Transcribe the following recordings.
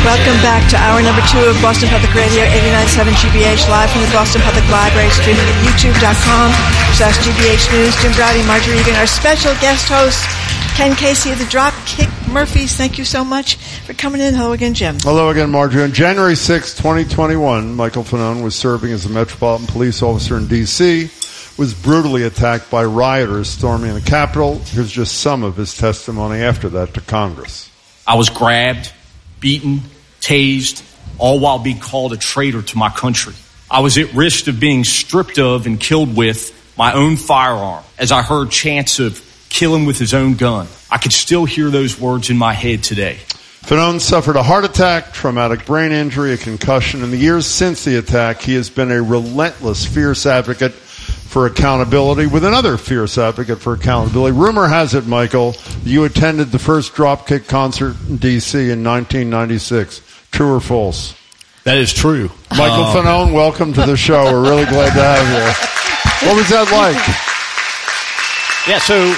Welcome back to hour number 2 of Boston Public Radio, 89.7 GBH, live from the Boston Public Library, streaming at youtube.com/GBH News. Jim Braude, Marjorie Egan, our special guest host, Ken Casey of the Dropkick Murphys. Thank you so much for coming in. Hello again, Jim. Hello again, Marjorie. On January 6, 2021, Michael Fanone was serving as a Metropolitan Police officer in D.C., was brutally attacked by rioters storming the Capitol. Here's just some of his testimony after that to Congress. I was grabbed, beaten, tased, all while being called a traitor to my country. I was at risk of being stripped of and killed with my own firearm as I heard chants of kill him with his own gun. I could still hear those words in my head today. Fanone suffered a heart attack, traumatic brain injury, a concussion. In the years since the attack, he has been a relentless, fierce advocate for accountability with another fierce advocate for accountability. Rumor has it, Michael, you attended the first Dropkick concert in D.C. in 1996. True or false? That is true. Michael Fanone, welcome to the show. We're really glad to have you. What was that like? Yeah, so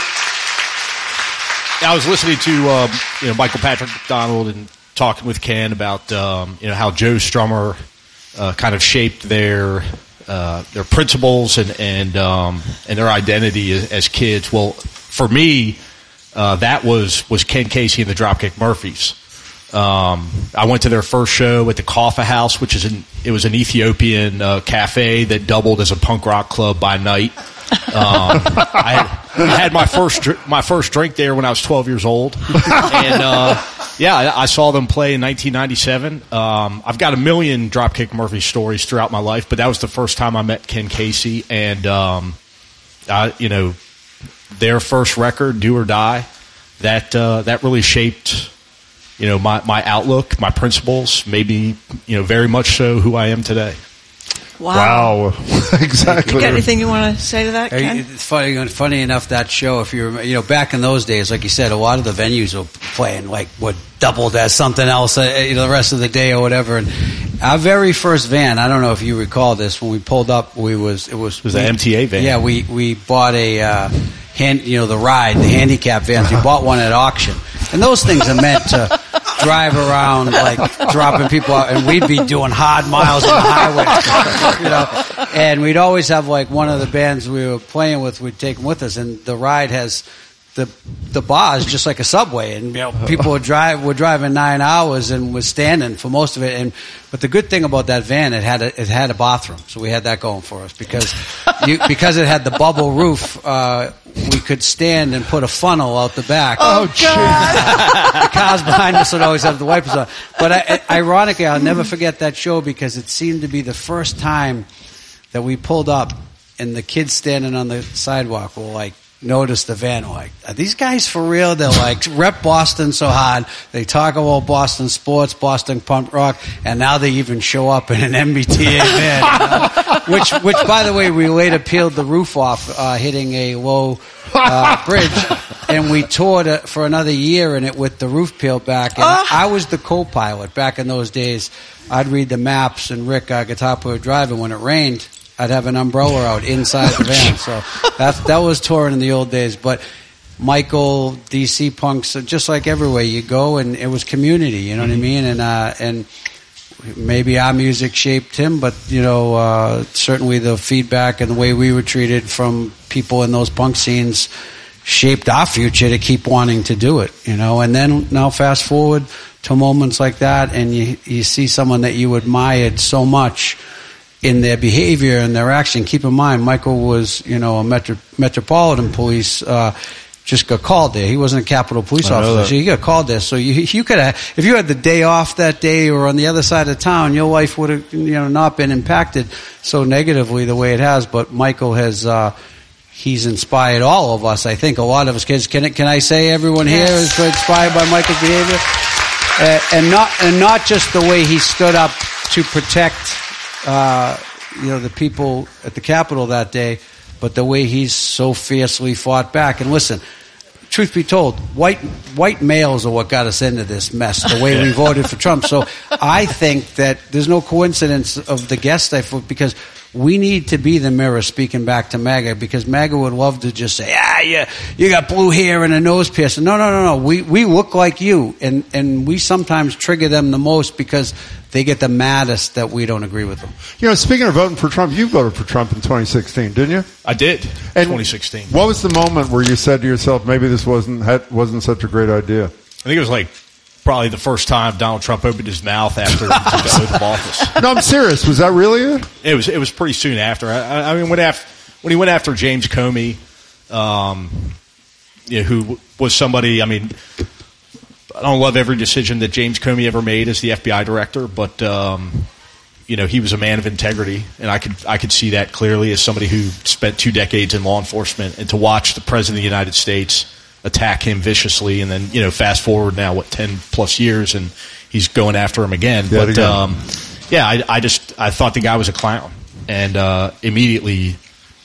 I was listening to Michael Patrick McDonald and talking with Ken about how Joe Strummer kind of shaped their principles and their identity as kids. Well, for me, that was Ken Casey and the Dropkick Murphys. I went to their first show at the Kaffa House, which is it was an Ethiopian cafe that doubled as a punk rock club by night. I had my first drink there when I was 12 years old, and I saw them play in 1997. I've got a million Dropkick Murphy stories throughout my life, but that was the first time I met Ken Casey, and their first record, Do or Die, that really shaped my outlook, my principles, maybe very much so who I am today. Wow. Exactly. You got anything you want to say to that, Ken? It's funny enough, that show, if you remember, back in those days, like you said, a lot of the venues were playing like what doubled as something else, the rest of the day or whatever. And our very first van, I don't know if you recall this, when we pulled up, it was the MTA van. Yeah, we bought the ride, the handicap vans. We bought one at auction. And those things are meant to drive around, like dropping people out, and we'd be doing hard miles on the highway, And we'd always have like one of the bands we were playing with, we'd take them with us, and the ride has the bar is just like a subway, and people were driving 9 hours and was standing for most of it. But the good thing about that van, it had a bathroom, so we had that going for us because it had the bubble roof. We could stand and put a funnel out the back. Oh, God. The cars behind us would always have the wipers on. But ironically, I'll never forget that show because it seemed to be the first time that we pulled up and the kids standing on the sidewalk were like, noticed the van, like, are these guys for real? They're like, rep Boston so hard. They talk about Boston sports, Boston punk rock, and now they even show up in an MBTA van. Which, by the way, we later peeled the roof off, hitting a low bridge, and we toured it for another year in it with the roof peeled back. And I was the co-pilot back in those days. I'd read the maps, and Rick, our guitar player, driving. When it rained, I'd have an umbrella out inside the van. So that was touring in the old days. But Michael, DC punks, just like everywhere you go, and it was community. You know what I mean? And maybe our music shaped him, but certainly the feedback and the way we were treated from people in those punk scenes shaped our future to keep wanting to do it. And then now fast forward to moments like that, and you see someone that you admired so much in their behavior and their action. Keep in mind, Michael was, a Metropolitan Police, just got called there. He wasn't a Capitol Police officer, so he got called there. So you could have, if you had the day off that day or on the other side of town, your life would have, not been impacted so negatively the way it has. But Michael has, he's inspired all of us. I think a lot of us kids. Can I say everyone here is inspired by Michael's behavior, and not just the way he stood up to protect the people at the Capitol that day, but the way he's so fiercely fought back. And listen, truth be told, white males are what got us into this mess, the way we voted for Trump. So I think that there's no coincidence of the guest because we need to be the mirror speaking back to MAGA, because MAGA would love to just say, yeah, you got blue hair and a nose piercing. No. We look like you, and we sometimes trigger them the most because they get the maddest that we don't agree with them. You know, speaking of voting for Trump, you voted for Trump in 2016, didn't you? I did. And 2016. What was the moment where you said to yourself, maybe this wasn't such a great idea? I think it was like probably the first time Donald Trump opened his mouth after he took the oath of office. No, I'm serious. Was that really it? It was pretty soon after. I mean, when he went after James Comey, who was somebody. I mean, I don't love every decision that James Comey ever made as the FBI director, but he was a man of integrity, and I could see that clearly as somebody who spent 2 decades in law enforcement, and to watch the president of the United States attack him viciously, and then fast forward now 10 plus years, and he's going after him again. Yeah, but I thought the guy was a clown, and immediately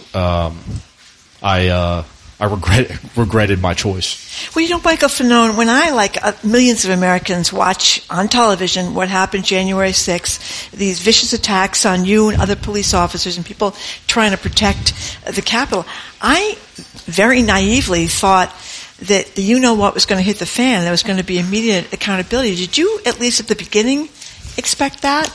I regretted my choice. Well, Michael Fanone, when I, like millions of Americans, watch on television what happened January 6th, these vicious attacks on you and other police officers and people trying to protect the Capitol, I very naively thought that what was going to hit the fan, there was going to be immediate accountability. Did you, at least at the beginning, expect that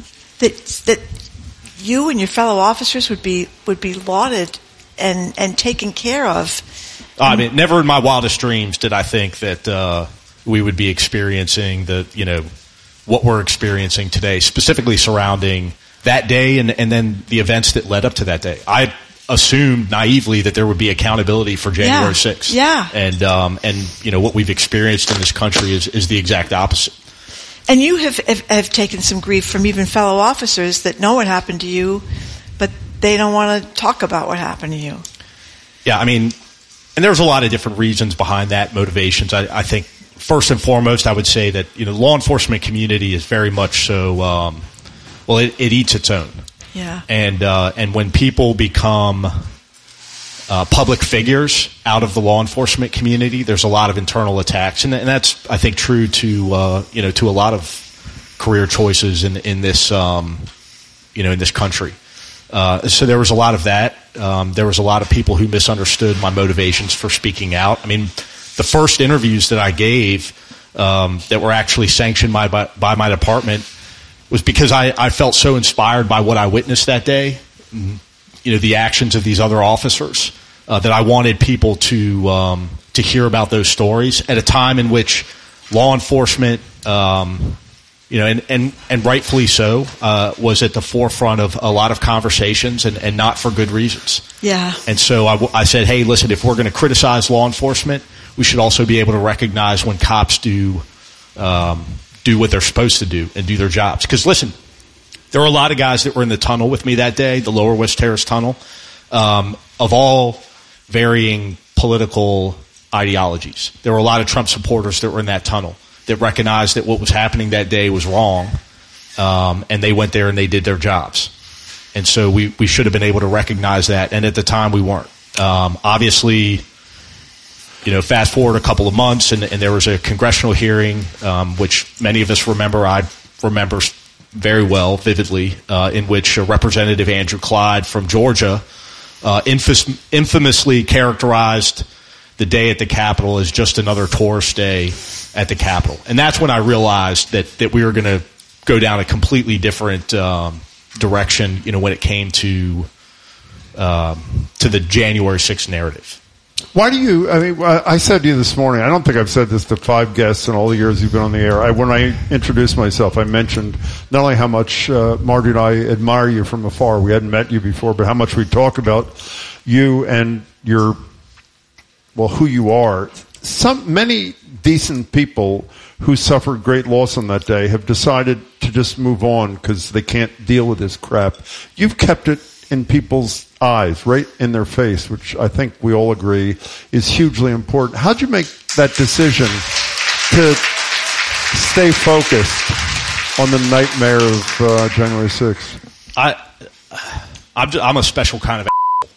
you and your fellow officers would be lauded and taken care of? I mean, never in my wildest dreams did I think that we would be experiencing what we're experiencing today, specifically surrounding that day and then the events that led up to that day. I assumed naively that there would be accountability for January 6th. Yeah. And what we've experienced in this country is the exact opposite. And you have taken some grief from even fellow officers that know what happened to you, but they don't want to talk about what happened to you. Yeah, I mean, and there's a lot of different reasons behind that, motivations. I think first and foremost, I would say that law enforcement community is very much so. It eats its own. Yeah. And when people become public figures out of the law enforcement community, there's a lot of internal attacks, and that's, I think, true to to a lot of career choices in this in this country. So there was a lot of that. There was a lot of people who misunderstood my motivations for speaking out. I mean, the first interviews that I gave that were actually sanctioned by my department was because I felt so inspired by what I witnessed that day, the actions of these other officers, that I wanted people to hear about those stories at a time in which law enforcement, and rightfully so, was at the forefront of a lot of conversations and not for good reasons. Yeah. And so I said, hey, listen, if we're going to criticize law enforcement, we should also be able to recognize when cops do what they're supposed to do and do their jobs. Because listen, there were a lot of guys that were in the tunnel with me that day, the Lower West Terrace Tunnel, of all varying political ideologies. There were a lot of Trump supporters that were in that tunnel that recognized that what was happening that day was wrong, and they went there and they did their jobs. And so we should have been able to recognize that, and at the time we weren't. Obviously, fast forward a couple of months, and there was a congressional hearing, which many of us remember. I remember very well, vividly, in which Representative Andrew Clyde from Georgia infamously characterized the day at the Capitol as just another tourist day at the Capitol. And that's when I realized that we were going to go down a completely different direction, when it came to the January 6th narrative. Why do you, I said to you this morning, I don't think I've said this to 5 guests in all the years you've been on the air. When I introduced myself, I mentioned not only how much Margie and I admire you from afar, we hadn't met you before, but how much we talk about you and who you are. Many decent people who suffered great loss on that day have decided to just move on because they can't deal with this crap. You've kept it in people's eyes, right in their face, which I think we all agree is hugely important. How'd you make that decision to stay focused on the nightmare of January 6th? I'm a special kind of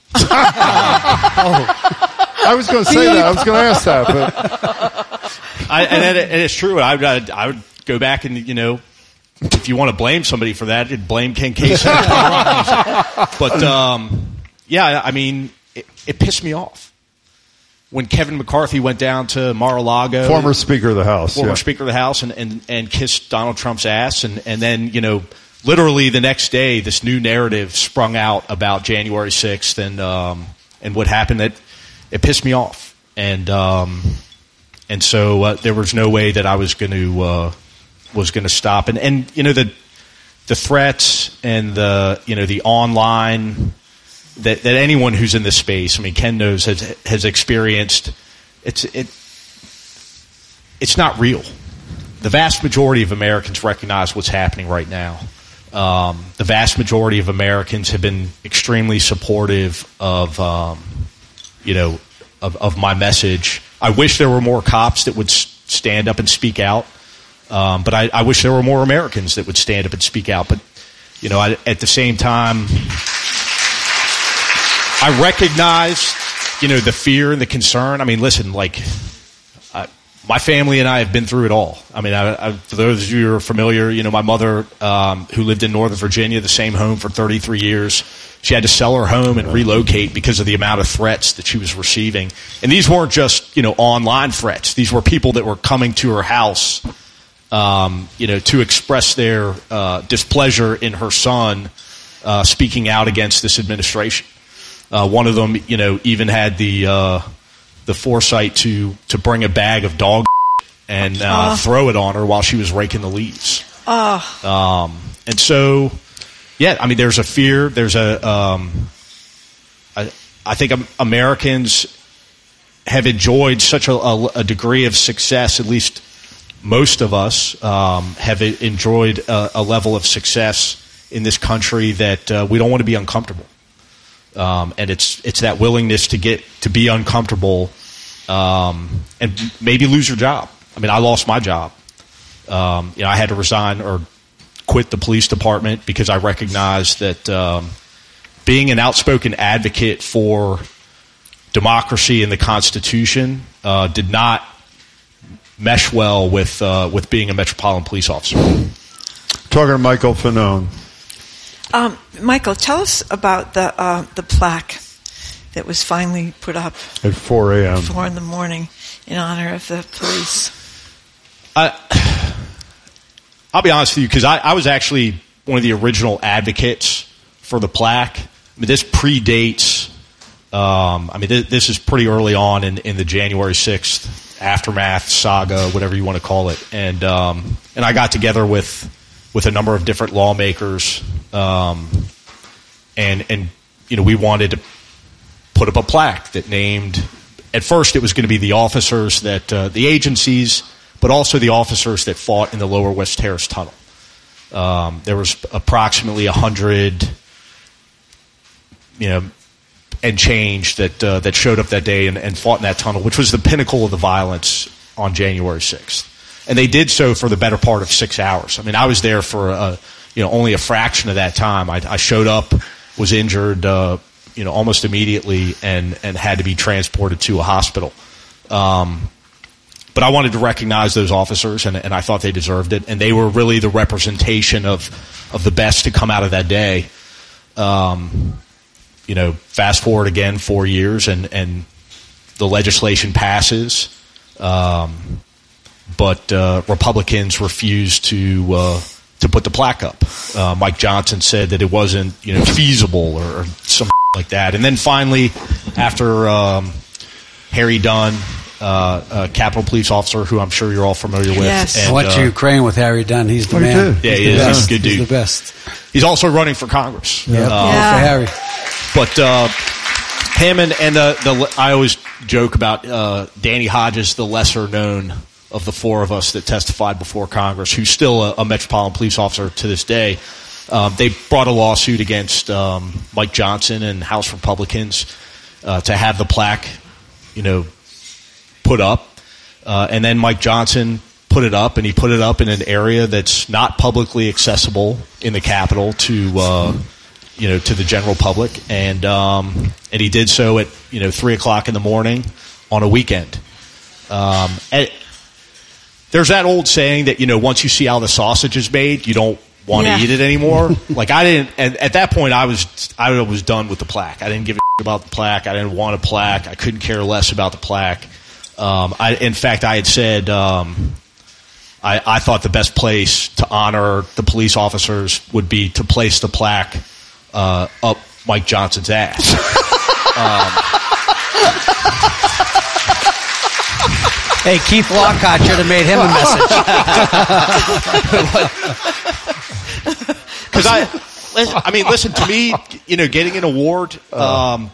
I was going to say that. I was going to ask that, but and it's true. I would go back and if you want to blame somebody for that, you'd blame Ken Kasich. But yeah, I mean, it pissed me off when Kevin McCarthy went down to Mar-a-Lago, former Speaker of the House, and kissed Donald Trump's ass, and then literally the next day, this new narrative sprung out about January 6th and what happened. That it pissed me off, and so there was no way that I was going to stop. And the threats and the online that anyone who's in this space, I mean, Ken knows has experienced. It's not real. The vast majority of Americans recognize what's happening right now. The vast majority of Americans have been extremely supportive of my message. I wish there were more cops that would stand up and speak out, but I wish there were more Americans that would stand up and speak out. But at the same time, I recognize the fear and the concern. I mean, listen, my family and I have been through it all. I mean, for those of you who are familiar, my mother, who lived in Northern Virginia, the same home for 33 years, she had to sell her home and relocate because of the amount of threats that she was receiving. And these weren't just, online threats. These were people that were coming to her house, to express their displeasure in her son speaking out against this administration. One of them, even had the foresight to bring a bag of dog and throw it on her while she was raking the leaves. And so, yeah, I mean, there's a fear. There's I think Americans have enjoyed such a degree of success, at least most of us have enjoyed a level of success in this country that we don't want to be uncomfortable. And it's that willingness to be uncomfortable and maybe lose your job. I mean, I lost my job. I had to resign or quit the police department because I recognized that being an outspoken advocate for democracy and the Constitution did not mesh well with being a Metropolitan Police officer. Talking to Michael Fanone. Michael, tell us about the plaque that was finally put up at 4 a.m. 4 in the morning in honor of the police. I'll be honest with you, because I was actually one of the original advocates for the plaque. I mean, this predates. This is pretty early on in the January 6th aftermath saga, whatever you want to call it, and I got together with a number of different lawmakers, and we wanted to put up a plaque that named. At first, it was going to be the officers that the agencies, but also the officers that fought in the Lower West Terrace Tunnel. There was approximately 100, and change that showed up that day and fought in that tunnel, which was the pinnacle of the violence on January 6th. And they did so for the better part of 6 hours. I mean, I was there for only a fraction of that time. I showed up, was injured, almost immediately, and had to be transported to a hospital. But I wanted to recognize those officers, and I thought they deserved it. And they were really the representation of the best to come out of that day. Fast forward again 4 years, and the legislation passes. But Republicans refused to put the plaque up. Mike Johnson said that it wasn't feasible or some like that. And then finally, after Harry Dunn, Capitol Police officer, who I'm sure you're all familiar with. Yes. And, I went to Ukraine with Harry Dunn. He's the man. Yeah, he is. He's a good dude. He's the best. He's also running for Congress. Yep. For Harry. But him and I always joke about Danny Hodges, the lesser known of the four of us that testified before Congress, who's still a Metropolitan Police officer to this day. They brought a lawsuit against Mike Johnson and House Republicans to have the plaque, put up. And then Mike Johnson put it up, and he put it up in an area that's not publicly accessible in the Capitol to the general public. And he did so at 3:00 in the morning on a weekend. there's that old saying that, once you see how the sausage is made, you don't want to eat it anymore. Like I didn't, at that point I was done with the plaque. I didn't give a shit about the plaque. I didn't want a plaque. I couldn't care less about the plaque. In fact, I had said, I thought the best place to honor the police officers would be to place the plaque up Mike Johnson's ass. Hey, Keith Lockhart should have made him a message. Because listen to me. Getting an award. I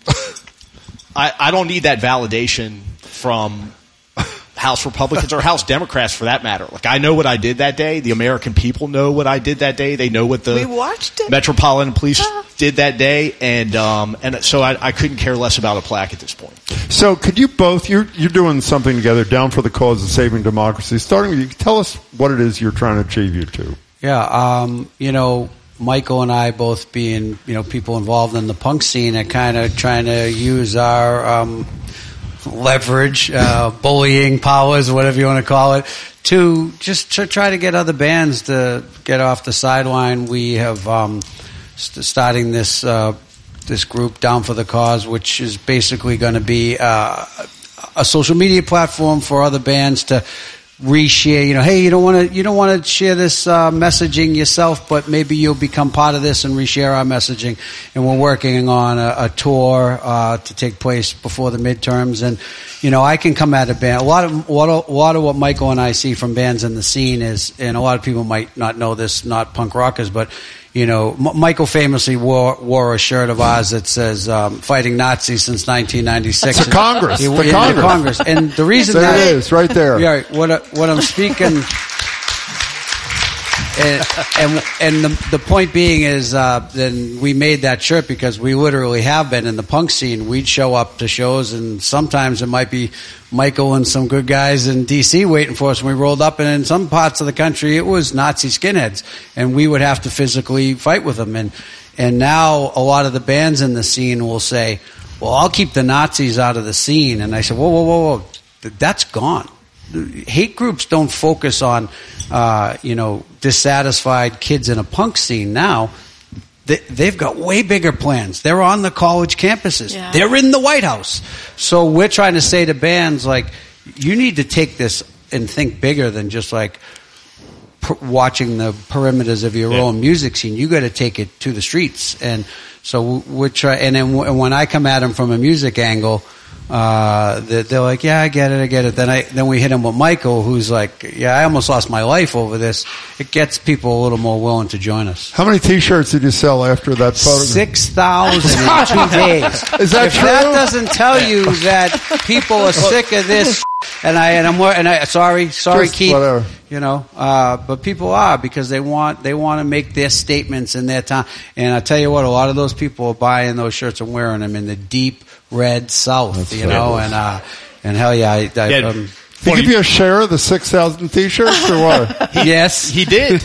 don't need that validation from House Republicans or House Democrats for that matter. Like I know what I did that day. The American people know what I did that day. They know what the Metropolitan Police did that day, and so I couldn't care less about a plaque at this point. So could you both? You're doing something together, Down for the Cause of Saving Democracy. Starting with you, tell us what it is you're trying to achieve. You two. Yeah, Michael and I both being people involved in the punk scene and kind of trying to use our leverage, bullying powers, whatever you want to call it, to just to try to get other bands to get off the sideline. We have starting this group, Down for the Cause, which is basically going to be a social media platform for other bands to reshare. Hey, you don't want to share this messaging yourself, but maybe you'll become part of this and reshare our messaging. And we're working on a tour to take place before the midterms. And I can come at a band. A lot of what Michael and I see from bands in the scene is, and a lot of people might not know this, not punk rockers, but Michael famously wore a shirt of ours that says "Fighting Nazis since 1996." It's the Congress. The Congress. And the reason there it is, right there. Yeah, what I'm speaking, and the point being is, then we made that shirt because we literally have been in the punk scene. We'd show up to shows, and sometimes it might be Michael and some good guys in D.C. waiting for us when we rolled up, and in some parts of the country it was Nazi skinheads, and we would have to physically fight with them. And now a lot of the bands in the scene will say, well, I'll keep the Nazis out of the scene. And I said, whoa, that's gone. Hate groups don't focus on dissatisfied kids in a punk scene now. They've got way bigger plans. They're on the college campuses. Yeah. They're in the White House. So we're trying to say to bands, like, you need to take this and think bigger than just like watching the perimeters of your own music scene. You got to take it to the streets. And so we're trying. And then when I come at them from a music angle, they're like, yeah, I get it. Then we hit him with Michael, who's like, yeah, I almost lost my life over this. It gets people a little more willing to join us. How many T-shirts did you sell after that photo? 6,000 in 2 days. Is that if true? That doesn't tell you that people are sick of this. Sorry, just Keith. Whatever. But people are, because they want to make their statements in their time. And I tell you what, a lot of those people are buying those shirts and wearing them in the deep red South. That's and hell yeah, Did he give you a share of the 6,000 T-shirts or what? Yes, he did.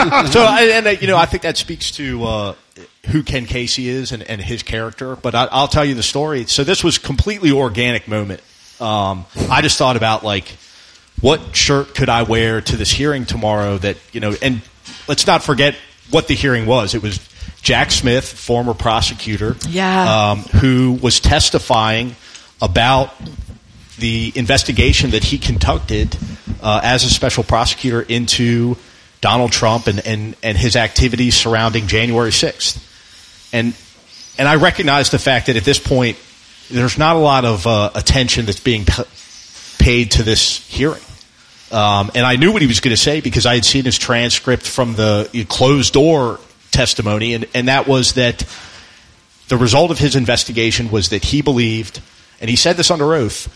I think that speaks to who Ken Casey is and his character. But I'll tell you the story. So this was a completely organic moment. I just thought about, like, what shirt could I wear to this hearing tomorrow that, and let's not forget what the hearing was. It was Jack Smith, former prosecutor, who was testifying about the investigation that he conducted as a special prosecutor into Donald Trump and his activities surrounding January 6th. And I recognize the fact that at this point, there's not a lot of attention that's being paid to this hearing. And I knew what he was going to say because I had seen his transcript from the closed-door testimony, and that was that the result of his investigation was that he believed, and he said this under oath,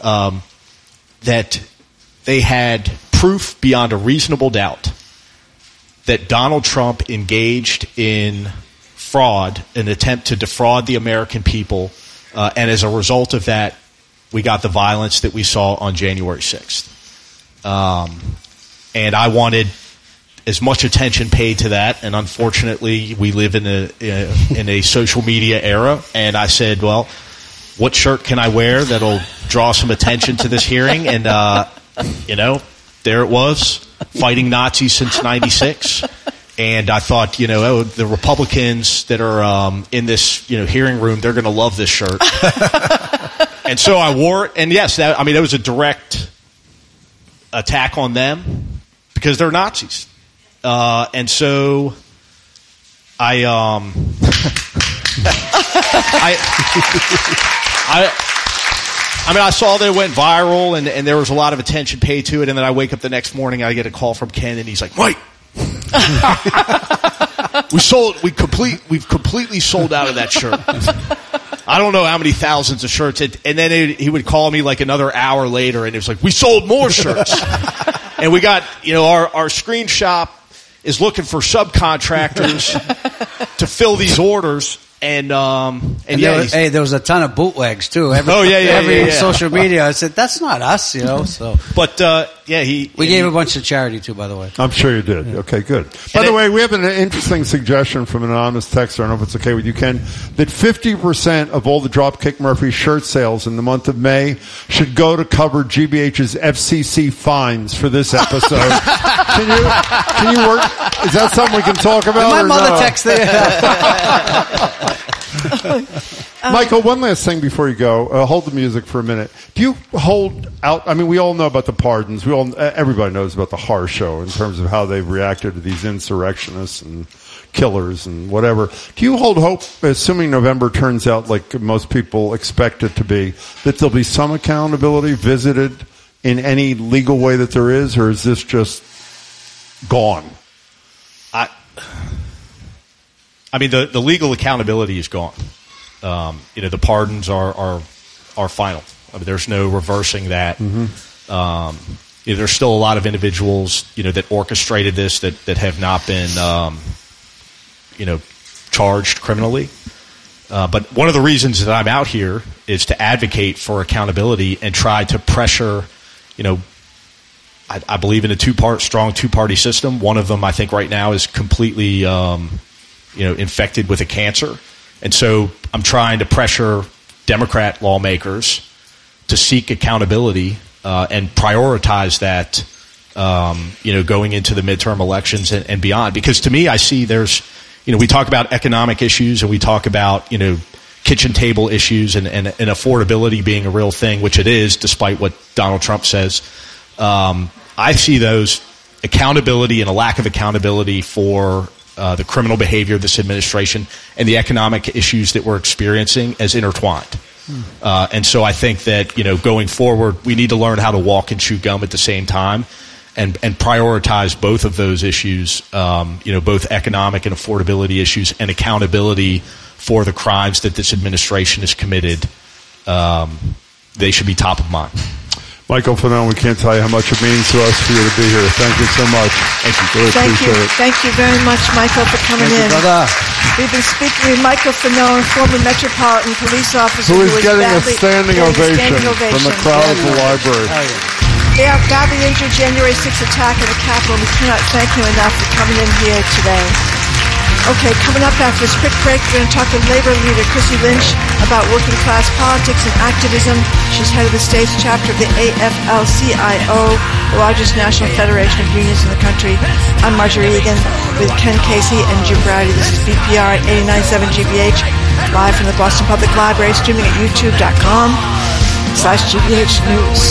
that they had proof beyond a reasonable doubt that Donald Trump engaged in fraud, an attempt to defraud the American people, and as a result of that, we got the violence that we saw on January 6th. And I wanted as much attention paid to that, and unfortunately, we live in a social media era. And I said, well, what shirt can I wear that'll draw some attention to this hearing? And there it was, fighting Nazis since '96. And I thought, the Republicans that are in this, hearing room, they're going to love this shirt. And so I wore it. And yes, that was a direct attack on them because they're Nazis. And so I saw that it went viral and there was a lot of attention paid to it. And then I wake up the next morning, I get a call from Ken, and he's like, Mike, we've completely sold out of that shirt. I don't know how many thousands of shirts. And then he would call me like another hour later, and it was like, we sold more shirts. And we got, our screen shop is looking for subcontractors to fill these orders. And there was a ton of bootlegs too. Every social media, I said, that's not us, so. But, we gave a bunch to charity too, by the way. I'm sure you did. Yeah. Okay, good. By the way, we have an interesting suggestion from an anonymous texter. I don't know if it's okay with you, Ken, that 50% of all the Dropkick Murphy shirt sales in the month of May should go to cover GBH's FCC fines for this episode. Can you work? Is that something we can talk about? My mother texted. Michael, one last thing before you go. Hold the music for a minute. Do you hold out? We all know about the pardons. Everybody knows about the horror show in terms of how they've reacted to these insurrectionists and killers and whatever. Do you hold hope, assuming November turns out like most people expect it to be, that there'll be some accountability visited in any legal way that there is, or is this just gone? The legal accountability is gone. The pardons are final. There's no reversing that. Mm-hmm. There's still a lot of individuals, that orchestrated this that have not been, charged criminally. But one of the reasons that I'm out here is to advocate for accountability and try to pressure, I believe in a strong two-party system. One of them, I think, right now is completely, infected with a cancer. And so I'm trying to pressure Democrat lawmakers to seek accountability and prioritize that, going into the midterm elections and beyond. Because to me, I see there's, we talk about economic issues and we talk about, kitchen table issues and affordability being a real thing, which it is, despite what Donald Trump says. I see those accountability and a lack of accountability for the criminal behavior of this administration and the economic issues that we're experiencing as intertwined. And so I think that, going forward, we need to learn how to walk and chew gum at the same time and prioritize both of those issues, both economic and affordability issues and accountability for the crimes that this administration has committed. They should be top of mind. Michael Fanone, we can't tell you how much it means to us for you to be here. Thank you so much. Thank you. Really appreciate it. Thank you very much, Michael, for coming in. We've been speaking with Michael Fanone, former Metropolitan Police officer who is getting a standing ovation from the crowd at the library. They are badly injured January 6th attack at the Capitol. We cannot thank you enough for coming in here today. Okay, coming up after this quick break, we're going to talk to labor leader Chrissy Lynch about working class politics and activism. She's head of the state's chapter of the AFL-CIO, the largest national federation of unions in the country. I'm Marjorie Egan with Ken Casey and Jim Brady. This is BPR at 89.7 GBH, live from the Boston Public Library, streaming at youtube.com/GBH News.